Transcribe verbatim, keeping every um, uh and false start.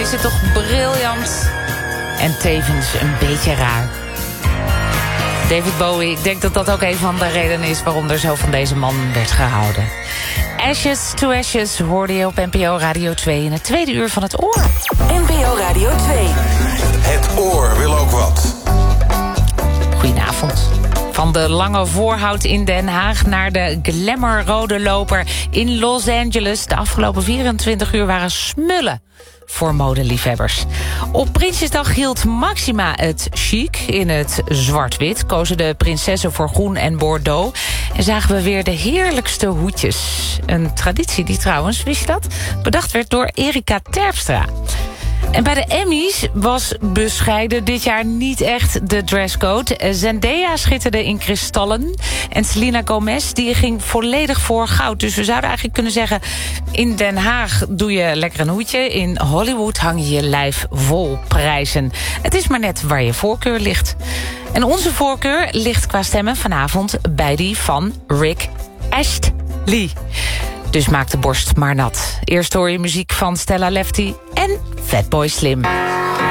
is dit toch briljant en tevens een beetje raar. David Bowie, ik denk dat dat ook een van de redenen is waarom er zo van deze man werd gehouden. Ashes to Ashes hoorde je op N P O Radio twee in het tweede uur van het oor. N P O Radio twee. Het oor wil ook wat. Goedenavond. Van de lange voorhout in Den Haag naar de glamourrode loper in Los Angeles. De afgelopen vierentwintig uur waren smullen voor modeliefhebbers. Op Prinsjesdag hield Maxima het chic in het zwart-wit. Kozen de prinsessen voor groen en bordeaux. En zagen we weer de heerlijkste hoedjes. Een traditie die trouwens, wist je dat, bedacht werd door Erika Terpstra. En bij de Emmys was bescheiden dit jaar niet echt de dresscode. Zendaya schitterde in kristallen. En Selena Gomez die ging volledig voor goud. Dus we zouden eigenlijk kunnen zeggen, in Den Haag doe je lekker een hoedje. In Hollywood hang je je lijf vol prijzen. Het is maar net waar je voorkeur ligt. En onze voorkeur ligt qua stemmen vanavond bij die van Rick Astley. Dus maak de borst maar nat. Eerst hoor je muziek van Stella Lefty en Fatboy Slim.